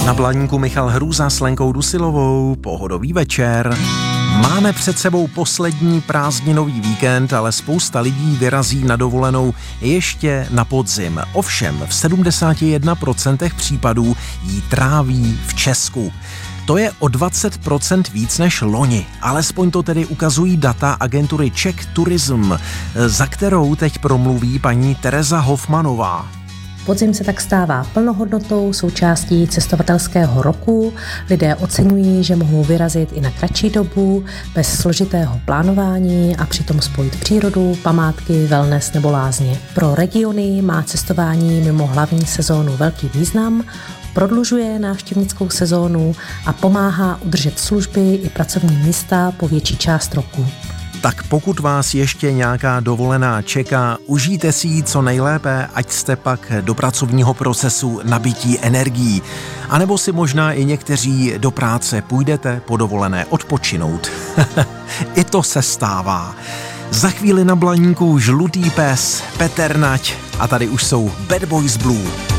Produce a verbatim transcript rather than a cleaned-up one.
Na Blaníku Michal Hrůza s Lenkou Dusilovou, pohodový večer. Máme před sebou poslední prázdninový víkend, ale spousta lidí vyrazí na dovolenou ještě na podzim. Ovšem v sedmdesát jedna procent případů jí tráví v Česku. To je o dvacet procent víc než loni, alespoň to tedy ukazují data agentury Czech Tourism, za kterou teď promluví paní Tereza Hofmanová. Podzim se tak stává plnohodnotnou součástí cestovatelského roku. Lidé oceňují, že mohou vyrazit i na kratší dobu, bez složitého plánování a přitom spojit přírodu, památky, wellness nebo lázně. Pro regiony má cestování mimo hlavní sezónu velký význam, prodlužuje návštěvnickou sezónu a pomáhá udržet služby i pracovní místa po větší část roku. Tak pokud vás ještě nějaká dovolená čeká, užijte si ji co nejlépe, ať jste pak do pracovního procesu nabití energií. A nebo si možná i někteří do práce půjdete po dovolené odpočinout. I to se stává. Za chvíli na Blaníku Žlutý pes, Petr Nať a tady už jsou Bad Boys Blue.